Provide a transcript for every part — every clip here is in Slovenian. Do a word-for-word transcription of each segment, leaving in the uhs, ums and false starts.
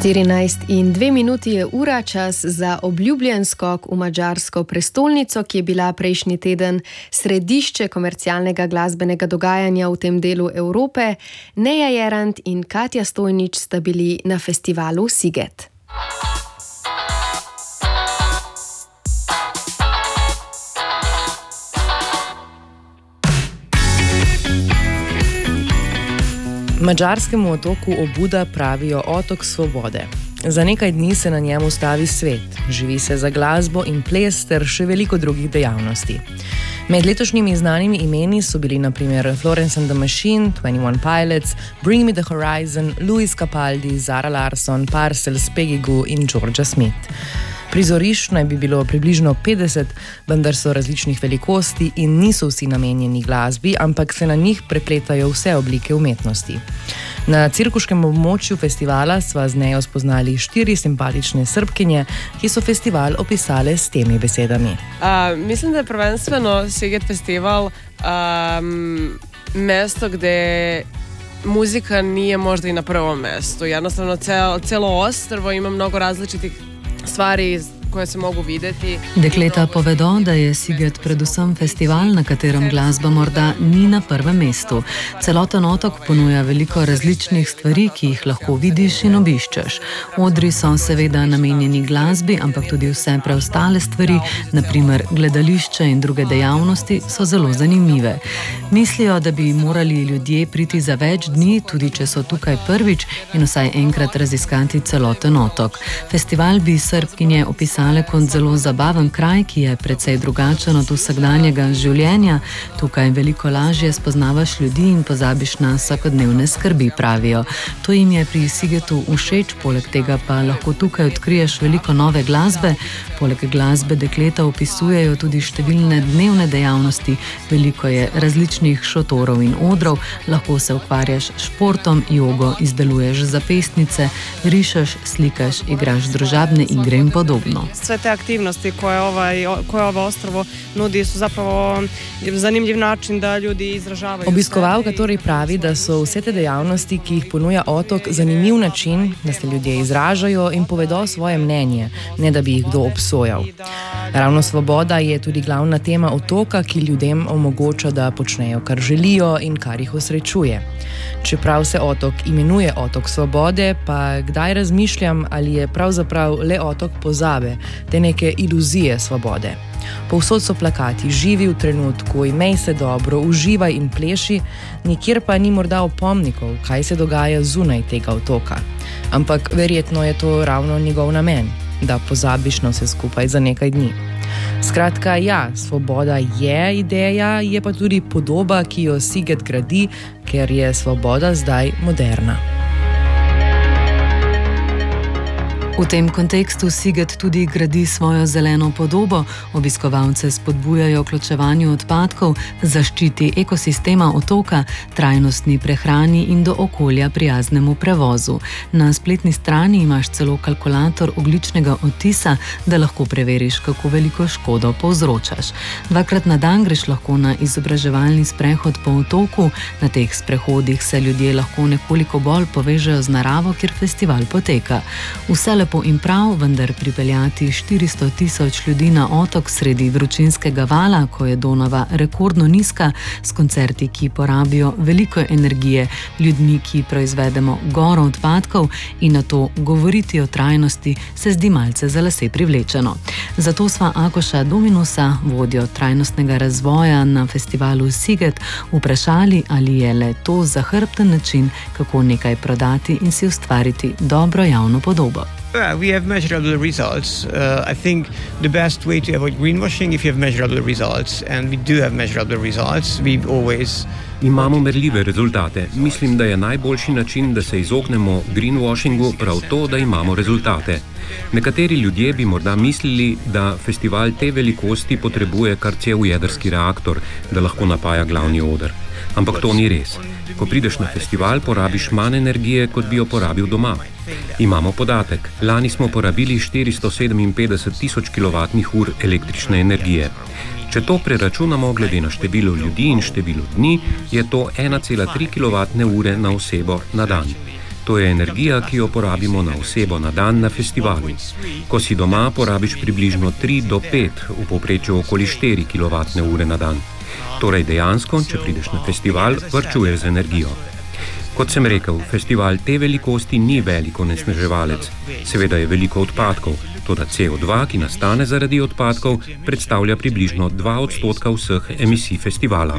štirinajst in dve minuti je ura, čas za obljubljen skok v madžarsko prestolnico, ki je bila prejšnji teden središče komercialnega glasbenega dogajanja v tem delu Evrope. Neja Jerant in Katja Stojnič sta bili na festivalu Sziget. Madžarskemu otoku Obuda pravijo otok svobode. Za nekaj dni se na njem ustavi svet, živi se za glasbo in ples ter še veliko drugih dejavnosti. Med letošnjimi znanimi imeni so bili na primer Florence and the Machine, Twenty One Pilots, Bring Me the Horizon, Luis Capaldi, Zara Larsson, Parcels, Peggy Gou in Georgia Smith. Prizorišč naj bi bilo približno petdeset, vendar so različnih velikosti in niso vsi namenjeni glasbi, ampak se na njih prepletajo vse oblike umetnosti. Na cirkuškem območju festivala sva z nejo spoznali štiri simpatične Srbkinje, ki so festival opisale s temi besedami. Uh, mislim, da je prvenstveno Sziget festival um, mesto gde muzika nije možda i na prvom mestu. Jednostavno cel, celo ostrvo ima mnogo različitih stvari koje se mogu videti. Dekleta povedo, da je Sziget predvsem festival, na katerem glasba morda ni na prvem mestu. Celoten otok ponuja veliko različnih stvari, ki jih lahko vidiš in obiščeš. Odri so seveda namenjeni glasbi, ampak tudi vse preostale stvari, na primer gledališče in druge dejavnosti, so zelo zanimive. Mislijo, da bi morali ljudje priti za več dni, tudi če so tukaj prvič, in vsaj enkrat raziskati celoten otok. Festival bi Srbkinje opisali kot zelo zabaven kraj, ki je precej drugačen od vsakdanjega življenja. Tukaj veliko lažje spoznavaš ljudi in pozabiš na vsakodnevne skrbi, pravijo. To jim je pri Szigetu všeč, poleg tega pa lahko tukaj odkriješ veliko nove glasbe. Poleg glasbe dekleta opisujejo tudi številne dnevne dejavnosti, veliko je različnih šotorov in odrov, lahko se ukvarjaš s športom, jogo, izdeluješ zapestnice, rišeš, slikaš, igraš družabne igre in podobno. Sve te aktivnosti koje, ovaj, koje ovo ostrovo nudi su zapravo zanimljiv način da ljudi izražavaju. Obiskovalka torej pravi, da so vse te dejavnosti, ki jih ponuja otok, zanimiv način, da se ljudje izražajo in povedo svoje mnenje, ne da bi jih kdo obsojal. Ravno svoboda je tudi glavna tema otoka, ki ljudem omogoča, da počnejo, kar želijo in kar jih osrečuje. Čeprav se otok imenuje otok svobode, pa kdaj razmišljam, ali je pravzaprav le otok pozabe, te neke iluzije svobode. Povsod so plakati, živi v trenutku, imej se dobro, uživaj in pleši, nikjer pa ni morda opomnikov, kaj se dogaja zunaj tega otoka. Ampak verjetno je to ravno njegov namen, da pozabiš na vse skupaj za nekaj dni. Skratka, ja, svoboda je ideja, je pa tudi podoba, ki jo Sziget gradi, ker je svoboda zdaj moderna. V tem kontekstu Sziget tudi gradi svojo zeleno podobo, obiskovalce spodbujajo k ločevanju odpadkov, zaščiti ekosistema otoka, trajnostni prehrani in do okolja prijaznemu prevozu. Na spletni strani imaš celo kalkulator ogljičnega odtisa, da lahko preveriš, kako veliko škodo povzročaš. Dvakrat na dan greš lahko na izobraževalni sprehod po otoku, na teh sprehodih se ljudje lahko nekoliko bolj povežejo z naravo, kjer festival poteka. Vse lepo in prav, vendar pripeljati štiristo tisoč ljudi na otok sredi vročinskega vala, ko je Donava rekordno nizka, s koncerti, ki porabijo veliko energije, ljudmi, ki proizvedemo goro odpadkov, in na to govoriti o trajnosti se zdi malce za lase privlečeno. Zato sva Akoša Dominusa, vodjo trajnostnega razvoja na festivalu Sziget, vprašali, ali je le to zahrbten način, kako nekaj prodati in si ustvariti dobro javno podobo. Well, we have measurable results. Uh, I think the best way to avoid greenwashing if you have measurable results, and we do have measurable results. We've always Imamo merljive rezultate. Mislim, da je najboljši način, da se izognemo greenwashingu, prav to, da imamo rezultate. Nekateri ljudje bi morda mislili, da festival te velikosti potrebuje kar cel jedrski reaktor, da lahko napaja glavni oder. Ampak to ni res. Ko prideš na festival, porabiš manj energije, kot bi jo porabil doma. Imamo podatek. Lani smo porabili štiristo sedeminpetdeset tisoč kilovatnih ur električne energije. Če to preračunamo glede na število ljudi in število dni, je to ena cela tri kilovatne ure na osebo na dan. To je energija, ki jo porabimo na osebo na dan na festivalu. Ko si doma, porabiš približno tri do pet, v povprečju okoli štiri kilovatne ure na dan. Torej dejansko, če prideš na festival, varčuješ z energijo. Kot sem rekel, festival te velikosti ni velik onesnaževalec. Seveda je veliko odpadkov, toda C O dva, ki nastane zaradi odpadkov, predstavlja približno dva odstotka vseh emisij festivala.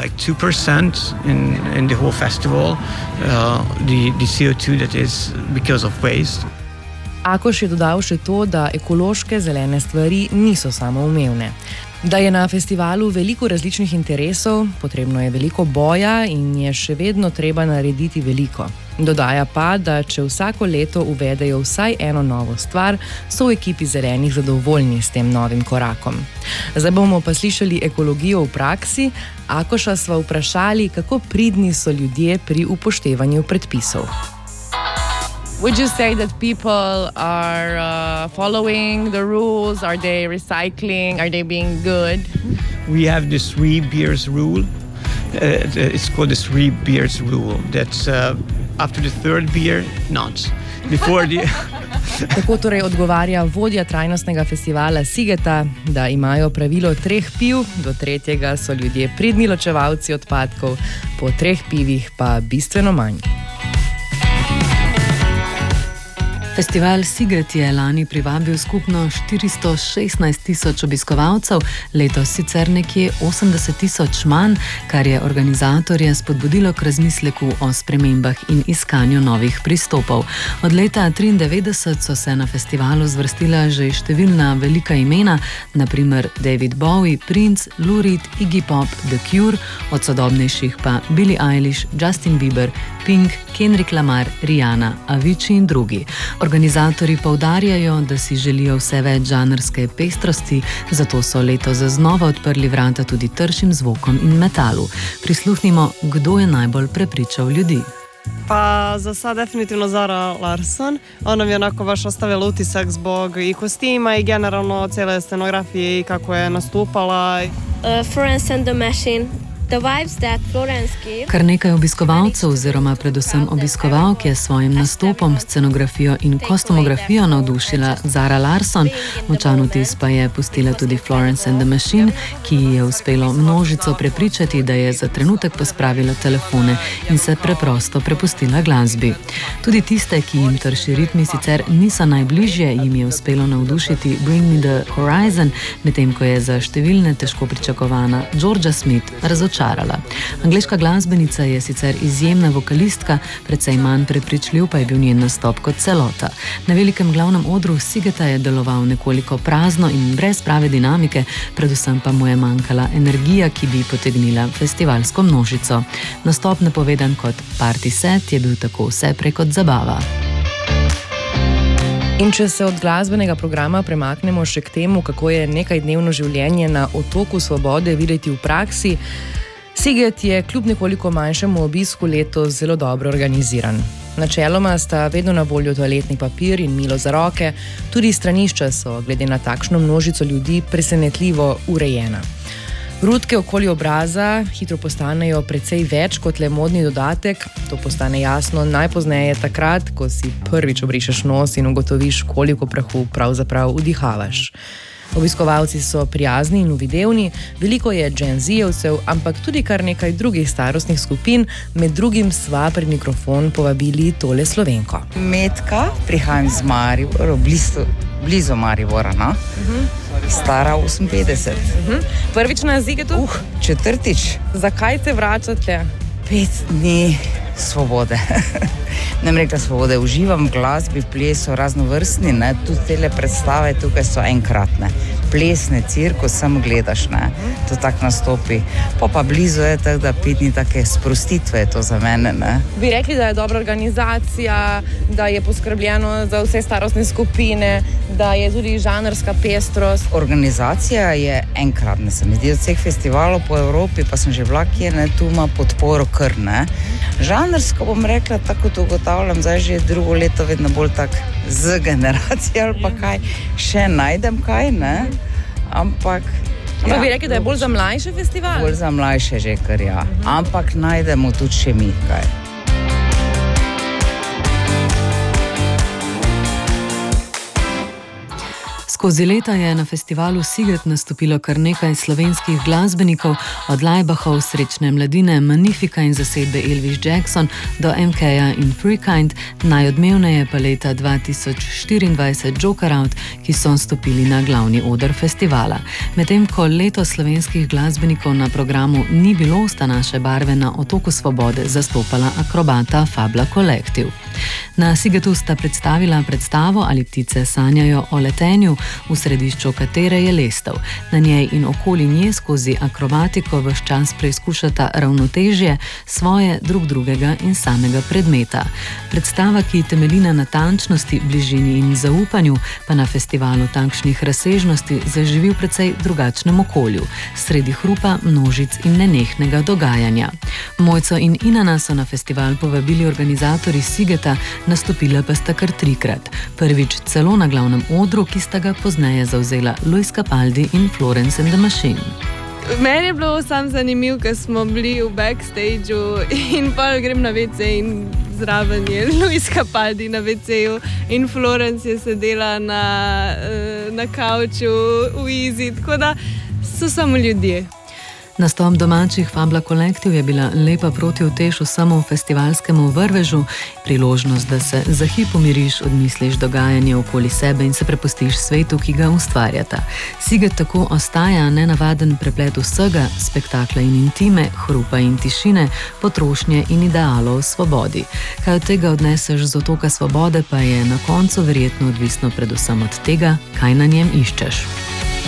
Akoš je dodal še to, da ekološke zelene stvari niso samoumevne. Da je na festivalu veliko različnih interesov, potrebno je veliko boja in je še vedno treba narediti veliko. Dodaja pa, da če vsako leto uvedejo vsaj eno novo stvar, so v ekipi zelenih zadovoljni s tem novim korakom. Zdaj bomo pa slišali ekologijo v praksi, Akoša sva vprašali, kako pridni so ljudje pri upoštevanju predpisov. Would you say that people are uh, following the rules? Are they recycling? Are they being good? We have the three beers rule. Uh, it's called the three beers rule. That's uh, after the third beer, not. Before the... Tako torej odgovarja vodja trajnostnega festivala Sigeta, da imajo pravilo treh piv, do tretjega so ljudje pridni ločevalci odpadkov, po treh pivih pa bistveno manj. Festival Siget je lani privabil skupno štiristo šestnajst tisoč obiskovalcev, letos sicer nekje osemdeset tisoč manj, kar je organizatorje spodbudilo k razmisleku o spremembah in iskanju novih pristopov. Od leta triindevetdeset so se na festivalu zvrstila že številna velika imena, na primer David Bowie, Prince, Lou Reed, Iggy Pop, The Cure, od sodobnejših pa Billie Eilish, Justin Bieber, Pink, Kendrick Lamar, Rihanna, Avicii in drugi. Organizatorji poudarjajo, da si želijo vse več žanrske pestrosti, zato so letos znova odprli vrata tudi tršim zvokom in metalu. Prisluhnimo, kdo je najbolj prepričal ljudi. Pa za sad definitivno Zara Larsson. Ona mi je onako baš ostavila utisak zbog i kostima i generalno cijele scenografije i kako je nastupala. Uh, Florence and the Machine. Kar nekaj obiskovalcev oziroma predvsem obiskovalk je s svojim nastopom, scenografijo in kostumografijo navdušila Zara Larsson, močan vtis pa je pustila tudi Florence and the Machine, ki ji je uspelo množico prepričati, da je za trenutek pospravila telefone in se preprosto prepustila glasbi. Tudi tiste, ki jim trši ritmi sicer niso najbližje, jim je uspelo navdušiti Bring Me the Horizon, medtem ko je za številne težko pričakovana Georgia Smith razočarala. Angleška glasbenica je sicer izjemna vokalistka, precej manj prepričljiv pa je bil njen nastop kot celota. Na velikem glavnem odru Sigeta je deloval nekoliko prazno in brez prave dinamike, predvsem pa mu je manjkala energija, ki bi potegnila festivalsko množico. Nastop napovedan kot party set je bil tako vse prej kot zabava. In če se od glasbenega programa premaknemo še k temu, kako je nekajdnevno življenje na Otoku Svobode videti v praksi, Siget je kljub nekoliko manjšemu obisku letos zelo dobro organiziran. Načeloma sta vedno na voljo toaletni papir in milo za roke, tudi stranišča so, glede na takšno množico ljudi, presenetljivo urejena. Rutke okoli obraza hitro postanejo precej več kot le modni dodatek. To postane jasno najpozneje takrat, ko si prvič obrišeš nos in ugotoviš, koliko prahu pravzaprav vdihavaš. Obiskovalci so prijazni in uvidevni, veliko je Gen Z-jevcev, ampak tudi kar nekaj drugih starostnih skupin, med drugim sva pred mikrofon povabili tole Slovenko. Metka, prihajam iz Maribora, blizu, blizu Maribora, no? Uh-huh. Stara oseminpetdeset. Uh-huh. Prvič na Sigetu? Uh, četrtič. Zakaj se vračate? Pet dni svobode. Ne bom rekla svobode, uživam v glasbi, v plesu, raznovrstni, ne, tudi tele predstave tukaj so enkratne. Plesne, cirkus, samo gledaš, ne, to tak nastopi. Pa pa blizu je tako, da pet dni take sprostitve je to za mene, ne. Bi rekli, da je dobra organizacija, da je poskrbljeno za vse starostne skupine, da je tudi žanrska pestrost. Organizacija je enkratna, se mi zdi, od vseh festivalov po Evropi, pa sem že vlakje, ne, tu ima podporo kar, ne. Žanrsko bom rekla, tako to ugotavljam, zdaj že drugo leto vedno bolj tak z generacijo ali pa kaj, še najdem kaj, ne, ampak... Ampak ja, bi rekli, da je bolj za mlajše festival? Bolj za mlajše že kar, ja, ampak najdemo tudi še mi kaj. Skozi leta je na festivalu Siget nastopilo kar nekaj slovenskih glasbenikov, od Laibachov, Srečne mladine, Magnifica in zasedbe Elvis Jackson do M K-ja in Freekind, najodmevneje pa leta dva tisoč štiriindvajset Joker Out, ki so stopili na glavni oder festivala. Medtem ko letos slovenskih glasbenikov na programu ni bilo, sta naše barve na Otoku svobode zastopala akrobata Fabla Collective. Na Sigetu sta predstavila predstavo Ali ptice sanjajo o letenju, v središču katere je lestev. Na njej in okoli nje skozi akrobatiko ves čas preizkušata ravnotežje svoje, drug drugega in samega predmeta. Predstava, ki temelji na natančnosti, bližini in zaupanju, pa na festivalu takšnih razsežnosti zaživi v precej drugačnem okolju, sredi hrupa, množic in nenehnega dogajanja. Mojco in Inana so na festival povabili organizatorji Sigeta, nastopila pa sta kar trikrat. Prvič celo na glavnem odru, ki sta ga pozneje zavzela Luis Capaldi in Florence and the Machine. Meni je bilo sam zanimiv, ker smo bili v backstageu in pa grem na ve ce in zraven je Luis Capaldi na ve ceju in Florence je sedela na, na kavču v Easy, tako da so samo ljudje. Nastop domačih Fabla Collective je bila lepa protiutež vsemu festivalskemu vrvežu, priložnost, da se za hip umiriš, odmisliš dogajanje okoli sebe in se prepustiš svetu, ki ga ustvarjata. Siget tako ostaja nenavaden preplet vsega, spektakla in intime, hrupa in tišine, potrošnje in idealov o svobodi. Kaj od tega odneseš z Otoka svobode, pa je na koncu verjetno odvisno predvsem od tega, kaj na njem iščeš.